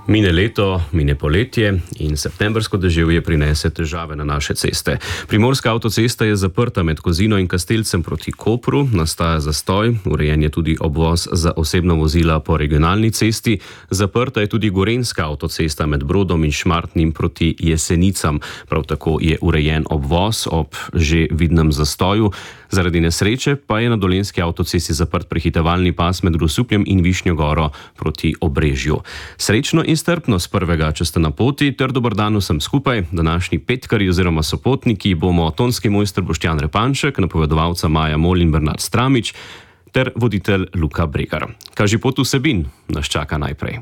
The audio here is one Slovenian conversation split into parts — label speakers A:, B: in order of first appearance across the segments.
A: Mine leto, mine poletje in septembrsko deževje prinese težave na naše ceste. Primorska avtocesta je zaprta med Kozino in Kastelcem proti Kopru, nastaja zastoj, urejen je tudi obvoz za osebna vozila po regionalni cesti, zaprta je tudi Gorenjska avtocesta med Brodom in Šmartnim proti Jesenicam. Prav tako je urejen obvoz ob že vidnem zastoju. Zaradi nesreče pa je na Dolenjski avtocesti zaprt prehitevalni pas med Grosupljem in Višnjo Goro proti Obrežju. Srečno in strpno s prvega, če ste na poti, ter dober dan vsem skupaj. Današnji petkarji oziroma sopotniki bomo tonski mojster Boštjan Repanšek, napovedovalca Maja Mol in Bernard Stramič ter voditelj Luka Bregar. Kaži pot vsebin nas čaka najprej.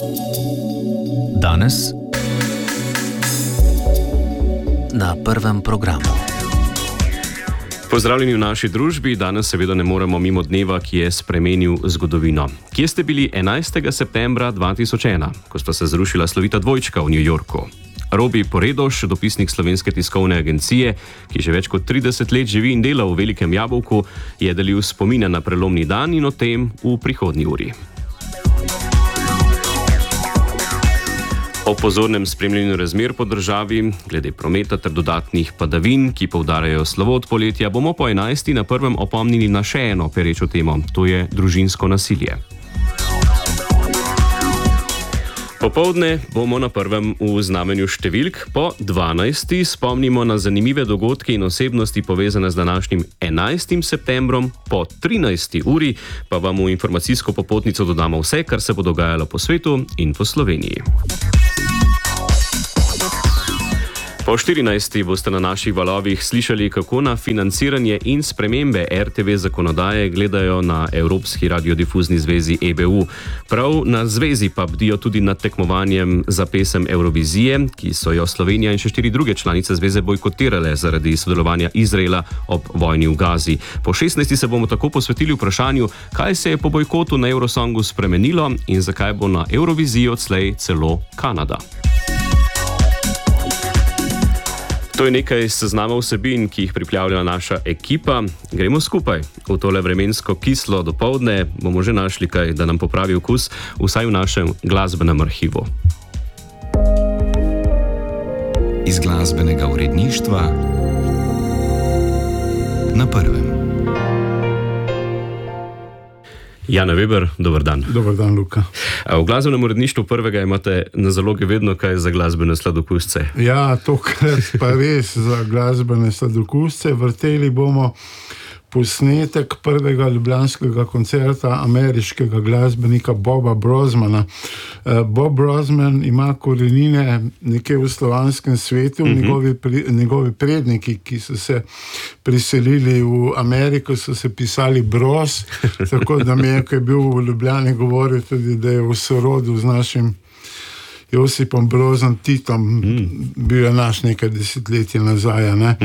B: Danes na prvem programu.
A: Pozdravljeni v naši družbi. Danes seveda ne moremo mimo dneva, ki je spremenil zgodovino. Kje ste bili 11. septembra 2001, ko sta se zrušila slovita dvojčka v New Yorku? Robi Poredoš, dopisnik Slovenske tiskovne agencije, ki že več kot 30 let živi in dela v Velikem Jabolku, je delil spomine na prelomni dan in o tem v prihodnji uri. O pozornem spremljanju razmer po državi, glede prometa ter dodatnih padavin, ki poudarjajo slovo od poletja, bomo po 11. na prvem opomnili na še eno perečo temo, to je družinsko nasilje. Popoldne bomo na prvem v znamenju številk, po 12. spomnimo na zanimive dogodke in osebnosti povezane z današnjim 11. septembrom, po 13. uri pa vam v informacijsko popotnico dodamo vse, kar se bo dogajalo po svetu in po Sloveniji. Po 14. boste na naših valovih slišali, kako na financiranje in spremembe RTV zakonodaje gledajo na Evropski radiodifuzni zvezi EBU. Prav na zvezi pa bdijo tudi nad tekmovanjem za pesem Eurovizije, ki so jo Slovenija in še 4 druge članice zveze bojkotirale zaradi sodelovanja Izraela ob vojni v Gazi. Po 16. se bomo tako posvetili vprašanju, kaj se je po bojkotu na Eurosongu spremenilo in zakaj bo na Euroviziji odslej celo Kanada. To je nekaj seznamov vsebin, ki jih pripravlja naša ekipa. Gremo skupaj. V tole vremensko kislo dopoldne bomo že našli kaj, da nam popravi okus, vsaj v našem glasbenem arhivu.
B: Iz glasbenega uredništva na prvem.
A: Jana Weber, dober dan.
C: Dober dan, Luka.
A: V glasbenem uredništvu prvega imate na zalogi vedno kaj za glasbene sladokusce.
C: Ja, tokrat pa res za glasbene sladokusce. Vrteli bomo posnetek prvega ljubljanskega koncerta ameriškega glasbenika Boba Brosmana. Bob Brosman ima korenine nekje v slovanskem svetu. Njegovi predniki, ki so se priselili v Ameriko, so se pisali Bros, tako da mi je, ko je bil v Ljubljani, govoril tudi, da je v sorodu z našim Josipom Brozom Titom, bil je naš nekaj desetletij nazaj.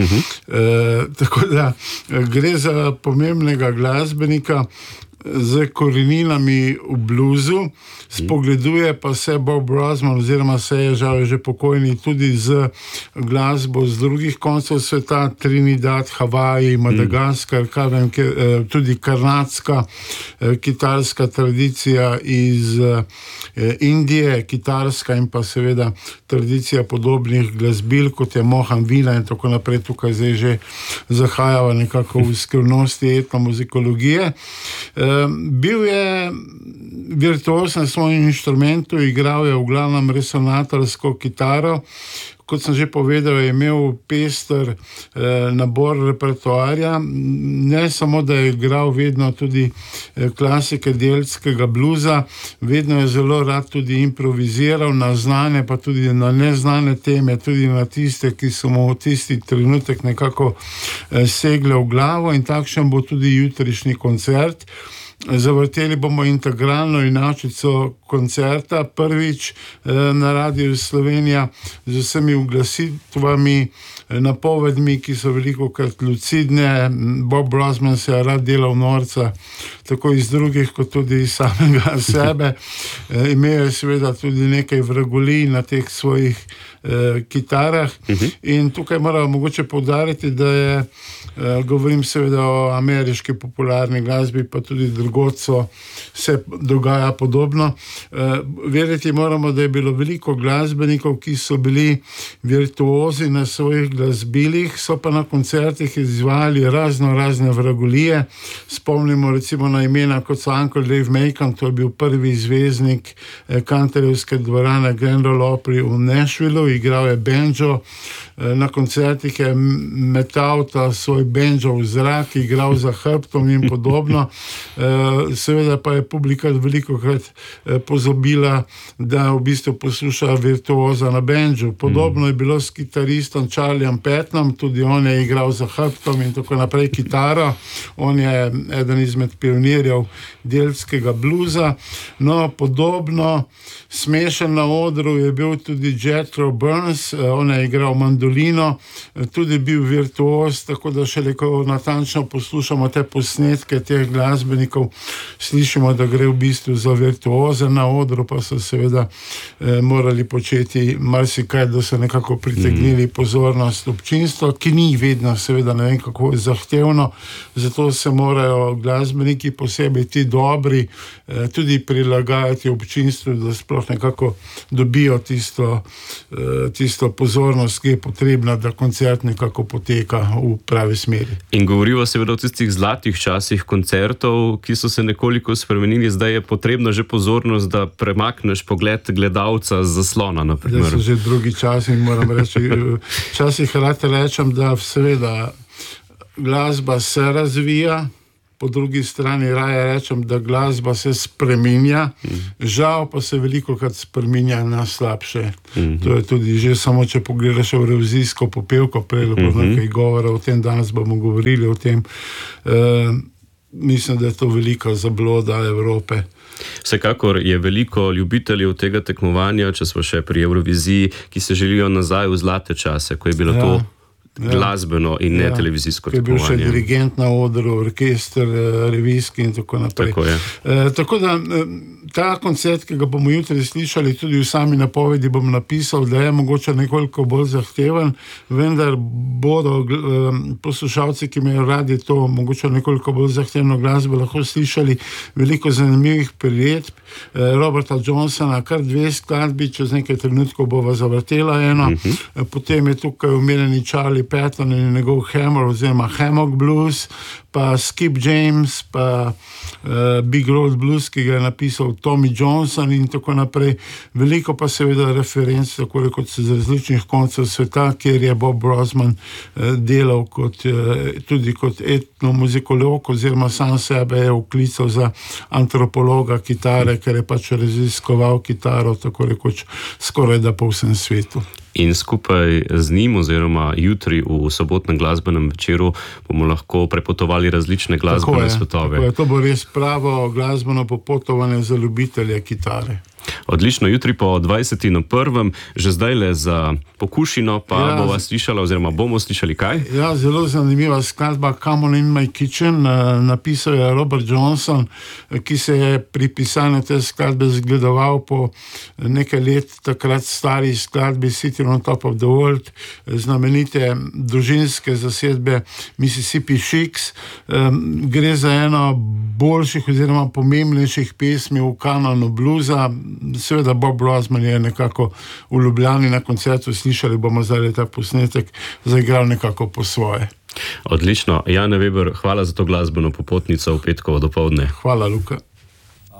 C: Tako da gre za pomembnega glasbenika z koreninami v bluzu, spogleduje pa se Bob Brosman, oziroma se je žal že pokojni, tudi z glasbo z drugih koncev sveta, Trinidad, Havaji, Madagaskar, tudi kanadska kitarska tradicija iz Indije, kitarska in pa seveda tradicija podobnih glasbil, kot je Mohan Vina in tako naprej. Tukaj zdaj že zahajava nekako v skrivnosti etnomuzikologije. Bil je virtuoz na svojem inštrumentu, igral je v glavnem resonatorsko kitaro. Kot sem že povedal, je imel pester nabor repertoarja. Ne samo, da je igral vedno tudi klasike delskega bluza, vedno je zelo rad tudi improviziral na znane, pa tudi na neznane teme, tudi na tiste, ki so mu v tisti trenutek nekako segle v glavo, in takšen bo tudi jutrišnji koncert. Zavrteli bomo integralno inačico koncerta, prvič na Radiu Slovenija, z vsemi uglasitvami, napovedmi, ki so velikokrat lucidne. Bob Brosman se je rad delal norca, tako iz drugih, kot tudi iz samega sebe. Imel je seveda tudi nekaj vragolij na teh svojih kitarah. In tukaj moramo mogoče poudariti, da je, govorim seveda o ameriški popularni glasbi, pa tudi drugod se dogaja podobno. Verjeti moramo, da je bilo veliko glasbenikov, ki so bili virtuozi na svojih glasbilih, so pa na koncertih izvajali razne vragolije. Spomnimo recimo na imena kot so Uncle Dave Macon, to je bil prvi zvezdnik kantorjevske dvorane Grand Ole Opry v Nashvillu, igral je banjo, na koncertih je metal ta svoj banjo v zrak, igral za hrbtom in podobno. Seveda pa je publika velikokrat pozabila, da v bistvu posluša virtuoza na banjo. Podobno je bilo s kitaristom Charliem Pattonom, tudi on je igral za hrbtom in tako naprej kitaro. On je eden izmed pionirjev delskega bluza. No, podobno smešen na odru je bil tudi Jethro Burns, on je igral mandolino, tudi bil virtuoz, tako da šele ko natančno poslušamo te posnetke teh glasbenikov, slišimo, da gre v bistvu za virtuoze, na odru pa so seveda morali početi marsikaj, da so nekako pritegnili pozornost občinstva, ki ni vedno seveda ne vem kako zahtevno, zato se morajo glasbeniki, posebej ti dobri, tudi prilagajati občinstvu, da sploh nekako dobijo tisto pozornost, ki je potrebna, da koncert nekako poteka v pravi smeri.
A: In govorijo seveda o tistih zlatih časih koncertov, ki so se nekoliko spremenili, zdaj je potrebna že pozornost, da premakneš pogled gledalca z zaslona, naprimer.
C: Zdaj so že drugi časi in moram reči, včasih rad rečem, da seveda glasba se razvija, po drugi strani raje rečem, da glasba se spreminja, žal pa se velikokrat spreminja na slabše. To je tudi že samo, če pogledaš evrovizijsko popevko, prej bo nekaj govora o tem, danes bomo govorili o tem. Mislim, da je to velika zabloda Evrope.
A: Vsekakor je veliko ljubiteljev tega tekmovanja, če smo še pri Evroviziji, ki se želijo nazaj v zlate čase, ko je bilo to glasbeno in ne televizijsko tekmovanje.
C: Ki je bil še dirigent na odru, orkester, revijski in tako naprej.
A: Tako je.
C: Tako da ta koncert, ki ga bomo jutri slišali, tudi v sami napovedi bom napisal, da je mogoče nekoliko bolj zahteven, vendar bodo poslušalci, ki imajo radi to mogoče nekoliko bolj zahtevno glasbo, lahko slišali veliko zanimivih priredb Roberta Johnsona, kar 2 skladbi, čez nekaj trenutkov bova zavrtela eno, potem je tukaj omenjeni Charlie Patton in njegov Hammer oziroma Hammock Blues, pa Skip James, pa Big Road Blues, ki ga je napisal Tommy Johnson in tako naprej. Veliko pa seveda referenc, tako kot se z različnih koncev sveta, kjer je Bob Brosman delal tudi kot etnomuzikolog, oziroma sam sebe je vklical za antropologa kitare, ker je pač raziskoval kitaro, tako rekoč skoraj da po vsem svetu.
A: In skupaj z njim oziroma jutri v sobotnem glasbenem večeru bomo lahko prepotovali različne glasbene svetove.
C: Tako je, to bo res pravo glasbeno popotovanje za ljubitelje kitare.
A: Odlično, jutri po 20:01, že zdaj le za pokušino, pa bova slišala, oziroma bomo slišali kaj?
C: Ja, zelo zanimiva skladba Come On In My Kitchen, napisal je Robert Johnson, ki se je pri pisanju te skladbe zgledoval po nekaj let takrat stari skladbi Sitting on Top of the World, znamenite družinske zasedbe Mississippi Sheiks. Gre za eno boljših oziroma pomembnejših pesmi v kanonu bluza. Seveda Bob Brosman je nekako v Ljubljani na koncertu, slišali bomo zdaj ta posnetek, zaigral nekako po svoje.
A: Odlično. Jane Weber, hvala za to glasbeno popotnico v petkovo dopoldne.
C: Hvala, Luka.